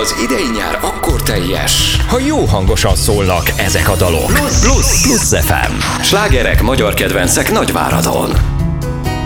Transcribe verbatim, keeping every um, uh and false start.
Az idei nyár akkor teljes, ha jó hangosan szólnak ezek a dalok. Plusz, plusz, plusz ef em. Slágerek, magyar kedvencek Nagyváradon.